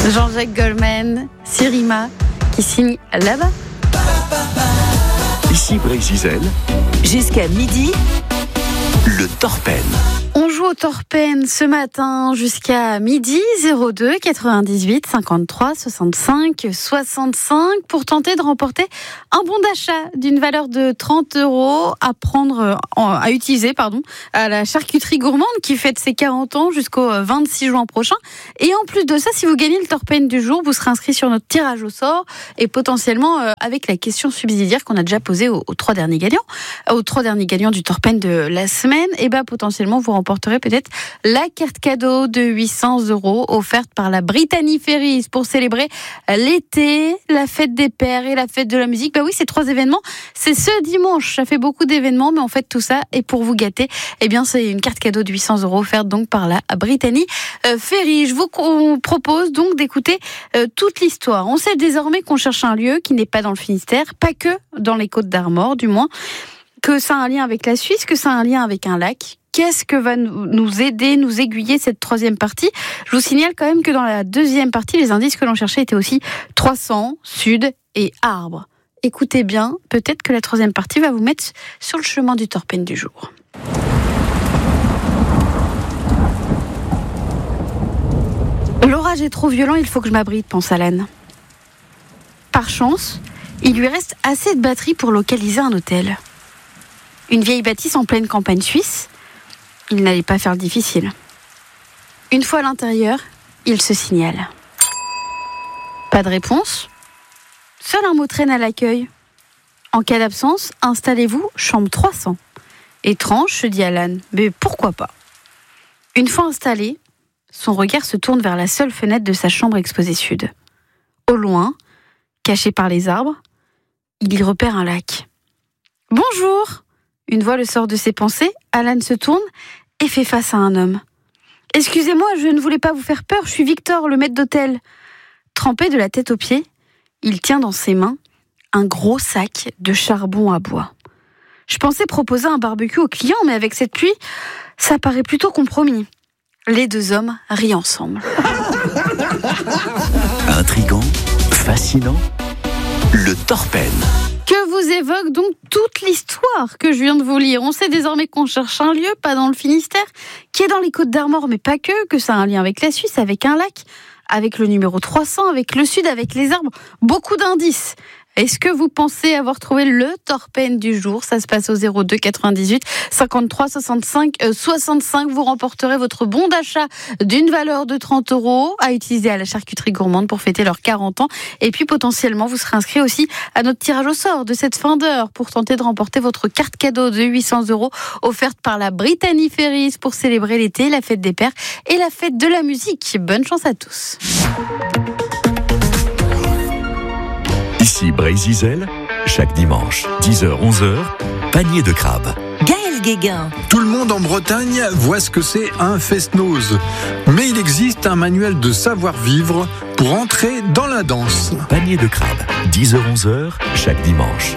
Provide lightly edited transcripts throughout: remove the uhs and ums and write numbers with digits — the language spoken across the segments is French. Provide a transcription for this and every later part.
Jean-Jacques Goldman, Sirima, qui signe là-bas. Ici Brésil, jusqu'à midi, le Torpen. On joue au Torpen ce matin jusqu'à midi, 02 98 53 65 65 pour tenter de remporter un bon d'achat d'une valeur de 30 € à utiliser à la charcuterie gourmande qui fête ses 40 ans jusqu'au 26 juin prochain. Et en plus de ça, si vous gagnez le Torpen du jour, vous serez inscrit sur notre tirage au sort et potentiellement avec la question subsidiaire qu'on a déjà posée aux 3 derniers gagnants du Torpen de la semaine, et potentiellement vous remporterez peut-être la carte cadeau de 800 € offerte par la Brittany Ferries pour célébrer l'été, la fête des pères et la fête de la musique. Oui, ces 3 événements, c'est ce dimanche. Ça fait beaucoup d'événements, mais en fait tout ça, et pour vous gâter, c'est une carte cadeau de 800 € offerte donc par la Brittany Ferries. Je vous propose donc d'écouter toute l'histoire. On sait désormais qu'on cherche un lieu qui n'est pas dans le Finistère, pas que dans les Côtes-d'Armor du moins, que ça a un lien avec la Suisse, que ça a un lien avec un lac. Qu'est-ce que va nous aider, nous aiguiller cette 3e partie ? Je vous signale quand même que dans la 2e partie, les indices que l'on cherchait étaient aussi 300, sud et arbre. Écoutez bien, peut-être que la 3e partie va vous mettre sur le chemin du Torpen du jour. L'orage est trop violent, il faut que je m'abrite, pense Alan. Par chance, il lui reste assez de batterie pour localiser un hôtel. Une vieille bâtisse en pleine campagne suisse. Il n'allait pas faire le difficile. Une fois à l'intérieur, il se signale. Pas de réponse. Seul un mot traîne à l'accueil. En cas d'absence, installez-vous, chambre 300. Étrange, se dit Alan, mais pourquoi pas ? Une fois installé, son regard se tourne vers la seule fenêtre de sa chambre exposée sud. Au loin, caché par les arbres, il y repère un lac. « Bonjour !» Une voix le sort de ses pensées, Alan se tourne et fait face à un homme. « Excusez-moi, je ne voulais pas vous faire peur, je suis Victor, le maître d'hôtel. » Trempé de la tête aux pieds, il tient dans ses mains un gros sac de charbon à bois. « Je pensais proposer un barbecue aux clients, mais avec cette pluie, ça paraît plutôt compromis. » Les 2 hommes rient ensemble. Intriguant, fascinant, le Torpen. Que vous évoque donc toute l'histoire que je viens de vous lire. On sait désormais qu'on cherche un lieu, pas dans le Finistère, qui est dans les Côtes-d'Armor, mais pas que ça a un lien avec la Suisse, avec un lac, avec le numéro 300, avec le sud, avec les arbres. Beaucoup d'indices. Est-ce que vous pensez avoir trouvé le Torpen du jour ? Ça se passe au 02 98 53 65 65. Vous remporterez votre bon d'achat d'une valeur de 30 € à utiliser à la charcuterie gourmande pour fêter leurs 40 ans. Et puis potentiellement, vous serez inscrit aussi à notre tirage au sort de cette fin d'heure pour tenter de remporter votre carte cadeau de 800 € offerte par la Brittany Ferries pour célébrer l'été, la fête des pères et la fête de la musique. Bonne chance à tous. Ici Brésil, chaque dimanche, 10h-11h, panier de crabe. Gaël Guéguin. Tout le monde en Bretagne voit ce que c'est un fest-noz. Mais il existe un manuel de savoir-vivre pour entrer dans la danse. Panier de crabe, 10h-11h, chaque dimanche.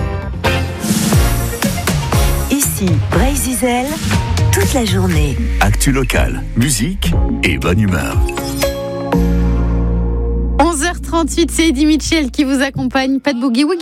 Ici Brésil, toute la journée. Actu locale, musique et bonne humeur. 11h38, c'est Eddie Mitchell qui vous accompagne. Pas de boogie-woogie.